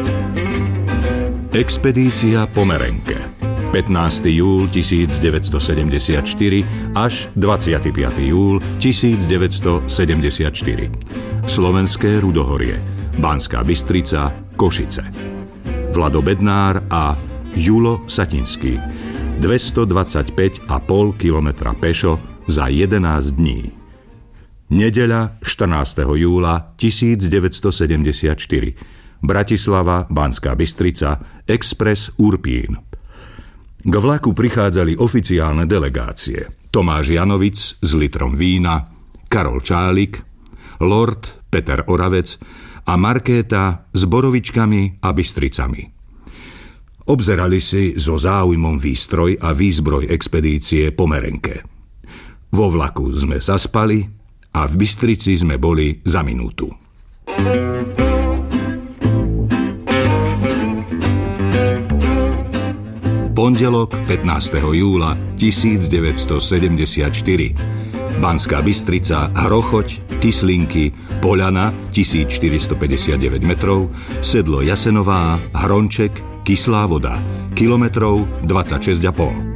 Expedícia Pomerenke 15. júl 1974 až 25. júl 1974. Slovenské Rudohorie, Banská Bystrica, Košice. Vlado Bednár a Julo Satinský 225,5 kilometra pešo za 11 dní. Nedeľa 14. júla 1974. Bratislava, Banská Bystrica, Express Urpín. K vlaku prichádzali oficiálne delegácie. Tomáš Janovic s litrom vína, Karol Čálik, Lord Peter Oravec a Markéta s borovičkami a bystricami. Obzerali si so záujmom výstroj a výzbroj expedície Pomerenke. Vo vlaku sme zaspali a v Bystrici sme boli za minútu. Pondelok 15. júla 1974. Banská Bystrica, Hrochoť, Kyslinky, Poľana 1459 metrov, Sedlo Jasenová, Hronček, Kyslá Voda, kilometrov 26,5.